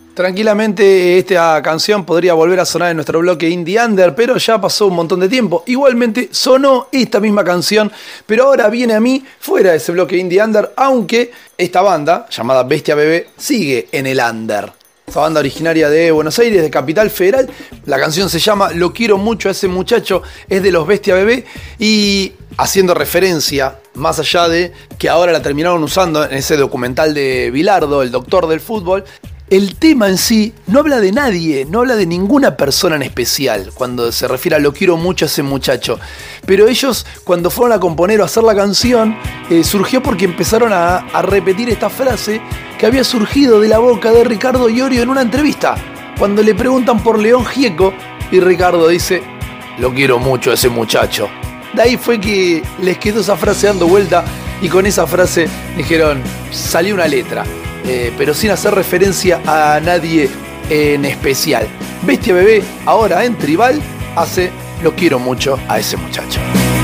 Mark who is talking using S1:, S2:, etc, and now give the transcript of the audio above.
S1: Tranquilamente esta canción podría volver a sonar en nuestro bloque Indie Under, pero ya pasó un montón de tiempo. Igualmente sonó esta misma canción, pero ahora viene a mí fuera de ese bloque Indie Under, aunque esta banda, llamada Bestia Bebé, sigue en el Under. Esa banda originaria de Buenos Aires, de Capital Federal. La canción se llama Lo quiero mucho a ese muchacho, es de los Bestia Bebé y haciendo referencia, más allá de que ahora la terminaron usando en ese documental de Bilardo, el doctor del fútbol. El tema en sí no habla de nadie, no habla de ninguna persona en especial cuando se refiere a lo quiero mucho a ese muchacho. Pero ellos, cuando fueron a componer o a hacer la canción, surgió porque empezaron a repetir esta frase que había surgido de la boca de Ricardo Iorio en una entrevista. Cuando le preguntan por León Gieco y Ricardo dice, lo quiero mucho a ese muchacho. De ahí fue que les quedó esa frase dando vuelta y con esa frase dijeron, salió una letra. Pero sin hacer referencia a nadie en especial. Bestia Bebé, ahora en Tribal, hace Lo quiero mucho a ese muchacho.